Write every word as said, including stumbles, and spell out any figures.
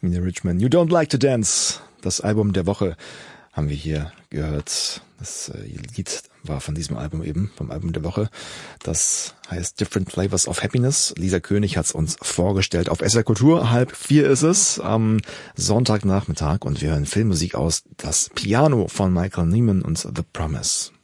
Nina Richman, You Don't Like to Dance. Das Album der Woche haben wir hier gehört. Das äh, Lied war von diesem Album eben, vom Album der Woche. Das heißt Different Flavors of Happiness. Lisa König hat es uns vorgestellt auf S R Kultur. Halb vier ist es am Sonntagnachmittag und wir hören Filmmusik aus Das Piano von Michael Nyman und The Promise.